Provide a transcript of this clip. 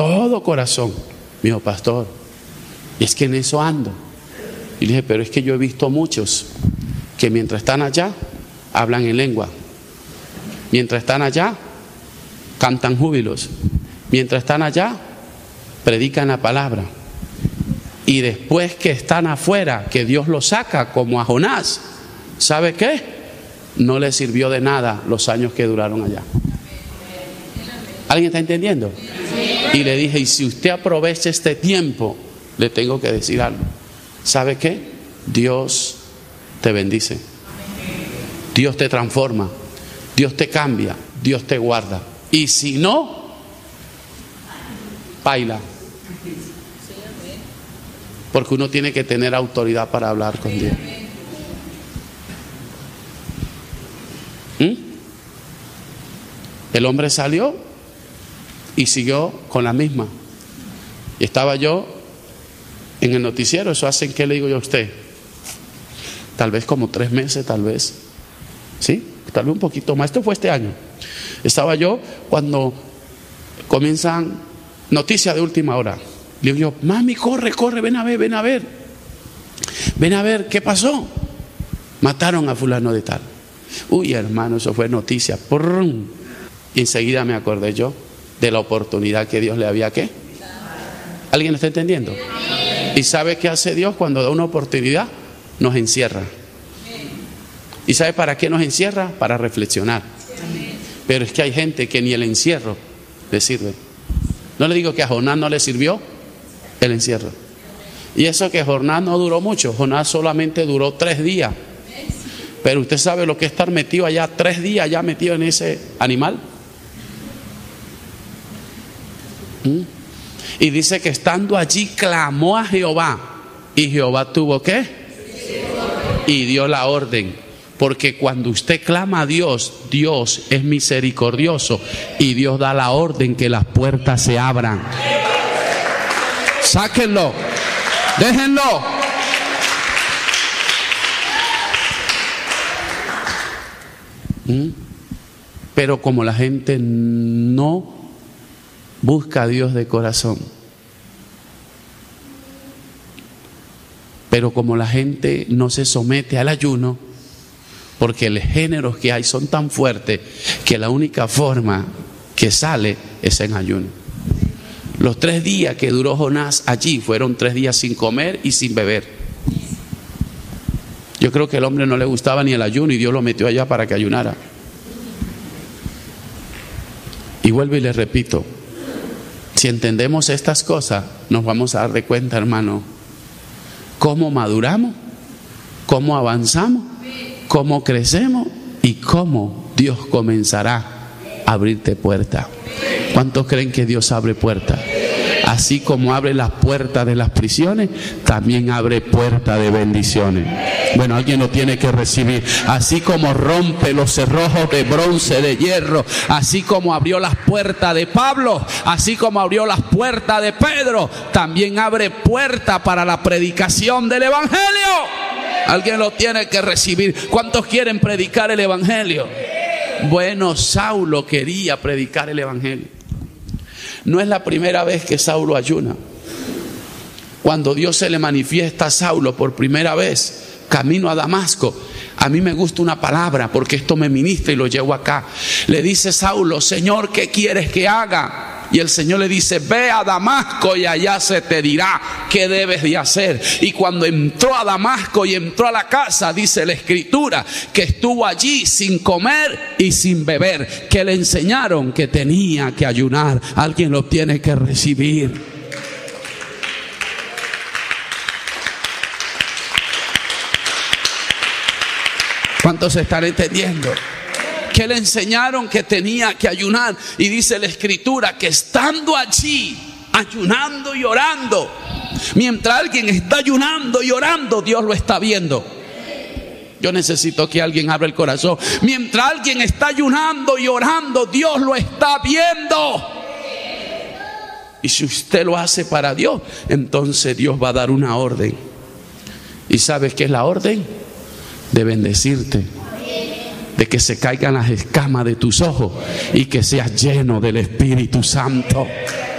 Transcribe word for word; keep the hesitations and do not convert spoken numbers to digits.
todo corazón. Me dijo, pastor, es que en eso ando. Y le dije, pero es que yo he visto muchos que mientras están allá, hablan en lengua. Mientras están allá, cantan júbilos. Mientras están allá, predican la palabra. Y después que están afuera, que Dios los saca, como a Jonás, ¿sabe qué? No les sirvió de nada los años que duraron allá. ¿Alguien está entendiendo? Y le dije, y si usted aprovecha este tiempo, le tengo que decir algo. ¿Sabe qué? Dios te bendice. Dios te transforma. Dios te cambia. Dios te guarda. Y si no, baila. Porque uno tiene que tener autoridad para hablar con Dios. ¿Mm? El hombre salió y siguió con la misma. Y estaba yo en el noticiero. ¿Eso hace en qué le digo yo a usted? Tal vez como tres meses, tal vez. ¿Sí? Tal vez un poquito más. Esto fue este año. Estaba yo cuando comienzan noticias de última hora. Le digo yo, mami, corre, corre, ven a ver, ven a ver. Ven a ver, ¿qué pasó? Mataron a fulano de tal. Uy, hermano, eso fue noticia. ¡Prum! Y enseguida me acordé yo de la oportunidad que Dios le había, ¿qué? ¿Alguien está entendiendo? ¿Y sabe qué hace Dios cuando da una oportunidad? Nos encierra. ¿Y sabe para qué nos encierra? Para reflexionar. Pero es que hay gente que ni el encierro le sirve. No le digo que a Jonás no le sirvió el encierro. Y eso que Jonás no duró mucho. Jonás solamente duró tres días. Pero usted sabe lo que es estar metido allá, tres días ya metido en ese animal. ¿Mm? Y dice que estando allí clamó a Jehová. ¿Y Jehová tuvo qué? Y dio la orden. Porque cuando usted clama a Dios, Dios es misericordioso y Dios da la orden que las puertas se abran. Sáquenlo, déjenlo. ¿Mm? Pero como la gente no busca a Dios de corazón, pero como la gente no se somete al ayuno, porque los géneros que hay son tan fuertes que la única forma que sale es en ayuno. Los tres días que duró Jonás allí fueron tres días sin comer y sin beber. Yo creo que al hombre no le gustaba ni el ayuno y Dios lo metió allá para que ayunara. Y vuelvo y le repito, si entendemos estas cosas, nos vamos a dar de cuenta, hermano, cómo maduramos, cómo avanzamos, cómo crecemos y cómo Dios comenzará a abrirte puertas. ¿Cuántos creen que Dios abre puertas? Así como abre las puertas de las prisiones, también abre puertas de bendiciones. Bueno, alguien lo tiene que recibir. Así como rompe los cerrojos de bronce, de hierro, así como abrió las puertas de Pablo, así como abrió las puertas de Pedro, también abre puertas para la predicación del evangelio. Alguien lo tiene que recibir. ¿Cuántos quieren predicar el evangelio? Bueno, Saulo quería predicar el evangelio. No es la primera vez que Saulo ayuna. Cuando Dios se le manifiesta a Saulo por primera vez, camino a Damasco, a mí me gusta una palabra porque esto me ministra y lo llevo acá. Le dice Saulo, Señor, ¿qué quieres que haga? Y el Señor le dice, ve a Damasco y allá se te dirá qué debes de hacer. Y cuando entró a Damasco y entró a la casa, dice la Escritura, que estuvo allí sin comer y sin beber, que le enseñaron que tenía que ayunar. Alguien lo tiene que recibir. ¿Cuántos están entendiendo? Que le enseñaron que tenía que ayunar. Y dice la Escritura que estando allí, ayunando y orando, mientras alguien está ayunando y orando, Dios lo está viendo. Yo necesito que alguien abra el corazón. Mientras alguien está ayunando y orando, Dios lo está viendo. Y si usted lo hace para Dios, entonces Dios va a dar una orden. ¿Y sabes qué es la orden? De bendecirte, de que se caigan las escamas de tus ojos y que seas lleno del Espíritu Santo.